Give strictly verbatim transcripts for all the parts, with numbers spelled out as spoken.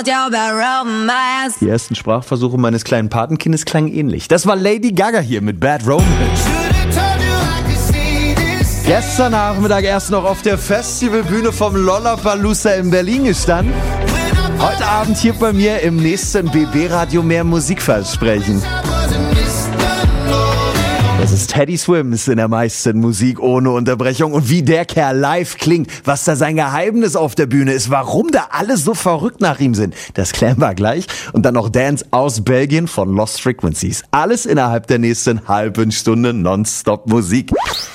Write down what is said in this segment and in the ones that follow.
Die ersten Sprachversuche meines kleinen Patenkindes klangen ähnlich. Das war Lady Gaga hier mit Bad Romance. Gestern Nachmittag erst noch auf der Festivalbühne vom Lollapalooza in Berlin gestanden. Heute Abend hier bei mir im nächsten B B-Radio mehr Musikversprechen. Das ist Teddy Swims in der meisten Musik ohne Unterbrechung. Und wie der Kerl live klingt, was da sein Geheimnis auf der Bühne ist, warum da alle so verrückt nach ihm sind, das klären wir gleich. Und dann noch Dance aus Belgien von Lost Frequencies. Alles innerhalb der nächsten halben Stunde Nonstop Musik.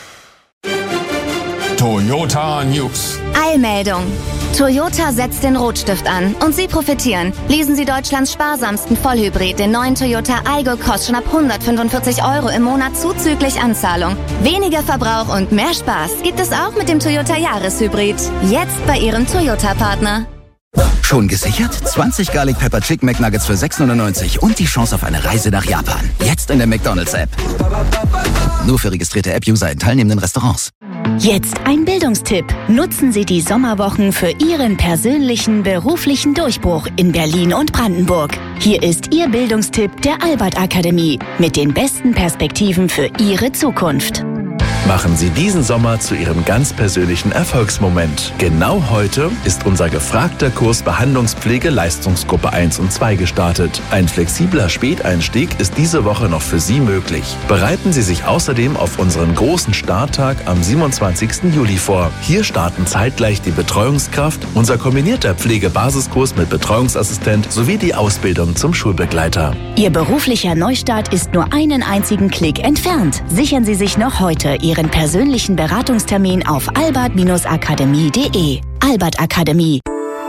Toyota News. Eilmeldung. Toyota setzt den Rotstift an und Sie profitieren. Lesen Sie Deutschlands sparsamsten Vollhybrid, den neuen Toyota Aygo, kostet schon ab hundertfünfundvierzig Euro im Monat zuzüglich Anzahlung. Weniger Verbrauch und mehr Spaß gibt es auch mit dem Toyota Jahreshybrid. Jetzt bei Ihrem Toyota-Partner. Schon gesichert? zwanzig Garlic Pepper Chicken McNuggets für sechs neunundneunzig und die Chance auf eine Reise nach Japan. Jetzt in der McDonald's-App. Nur für registrierte App-User in teilnehmenden Restaurants. Jetzt ein Bildungstipp. Nutzen Sie die Sommerwochen für Ihren persönlichen beruflichen Durchbruch in Berlin und Brandenburg. Hier ist Ihr Bildungstipp der Albert Akademie mit den besten Perspektiven für Ihre Zukunft. Machen Sie diesen Sommer zu Ihrem ganz persönlichen Erfolgsmoment. Genau heute ist unser gefragter Kurs Behandlungspflege Leistungsgruppe eins und zwei gestartet. Ein flexibler Späteinstieg ist diese Woche noch für Sie möglich. Bereiten Sie sich außerdem auf unseren großen Starttag am siebenundzwanzigsten Juli vor. Hier starten zeitgleich die Betreuungskraft, unser kombinierter Pflegebasiskurs mit Betreuungsassistent sowie die Ausbildung zum Schulbegleiter. Ihr beruflicher Neustart ist nur einen einzigen Klick entfernt. Sichern Sie sich noch heute Ihren persönlichen Beratungstermin auf albert akademie punkt de. Albert Akademie.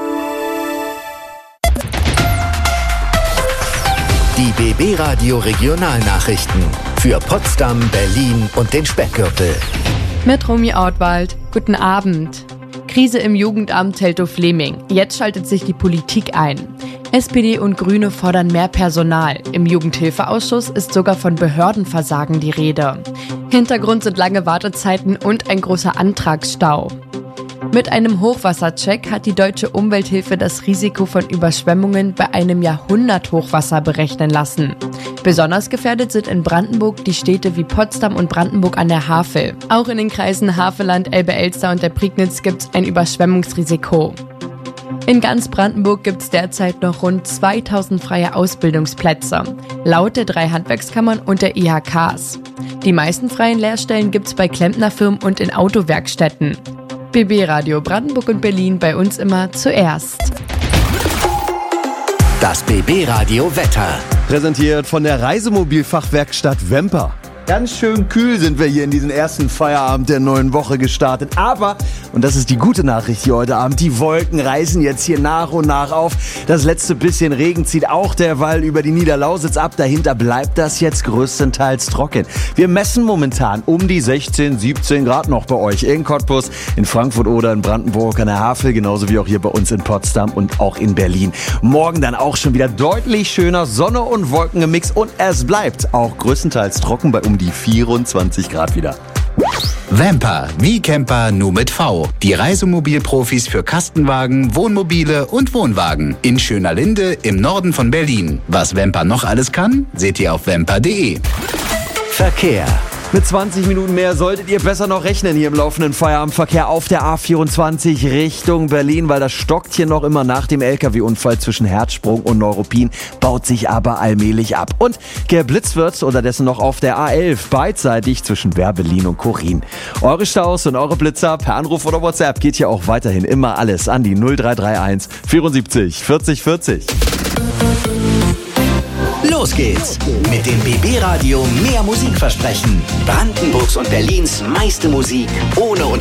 Die B B-Radio Regionalnachrichten für Potsdam, Berlin und den Speckgürtel. Mit Romy Ortwald. Guten Abend. Krise im Jugendamt Teltow-Fleming. Jetzt schaltet sich die Politik ein. S P D und Grüne fordern mehr Personal. Im Jugendhilfeausschuss ist sogar von Behördenversagen die Rede. Hintergrund sind lange Wartezeiten und ein großer Antragsstau. Mit einem Hochwassercheck hat die Deutsche Umwelthilfe das Risiko von Überschwemmungen bei einem Jahrhunderthochwasser berechnen lassen. Besonders gefährdet sind in Brandenburg die Städte wie Potsdam und Brandenburg an der Havel. Auch in den Kreisen Havelland, Elbe-Elster und der Prignitz gibt es ein Überschwemmungsrisiko. In ganz Brandenburg gibt es derzeit noch rund zweitausend freie Ausbildungsplätze, laut der drei Handwerkskammern und der I H Ks. Die meisten freien Lehrstellen gibt es bei Klempnerfirmen und in Autowerkstätten. B B-Radio Brandenburg und Berlin bei uns immer zuerst. Das B B-Radio Wetter. Präsentiert von der Reisemobilfachwerkstatt Wemper. Ganz schön kühl sind wir hier in diesen ersten Feierabend der neuen Woche gestartet. Aber, und das ist die gute Nachricht hier heute Abend, die Wolken reißen jetzt hier nach und nach auf. Das letzte bisschen Regen zieht auch derweil über die Niederlausitz ab. Dahinter bleibt das jetzt größtenteils trocken. Wir messen momentan um die sechzehn, siebzehn Grad noch bei euch in Cottbus, in Frankfurt oder in Brandenburg an der Havel, genauso wie auch hier bei uns in Potsdam und auch in Berlin. Morgen dann auch schon wieder deutlich schöner, Sonne und Wolken im Mix und es bleibt auch größtenteils trocken bei um die vierundzwanzig Grad wieder. Vamper, wie Camper, nur mit V. Die Reisemobilprofis für Kastenwagen, Wohnmobile und Wohnwagen. In Schönerlinde im Norden von Berlin. Was Vamper noch alles kann, seht ihr auf vamper punkt de. Verkehr. Mit zwanzig Minuten mehr solltet ihr besser noch rechnen hier im laufenden Feierabendverkehr auf der A vierundzwanzig Richtung Berlin, weil das stockt hier noch immer nach dem L K W-Unfall zwischen Herzsprung und Neuruppin, baut sich aber allmählich ab. Und geblitzt wird unterdessen noch auf der A elf, beidseitig zwischen Werbelin und Korin. Eure Staus und eure Blitzer per Anruf oder WhatsApp geht hier auch weiterhin immer alles an die null drei drei eins vierundsiebzig vierzig vierzig. Los geht's mit dem B B-Radio mehr Musikversprechen. Brandenburgs und Berlins meiste Musik ohne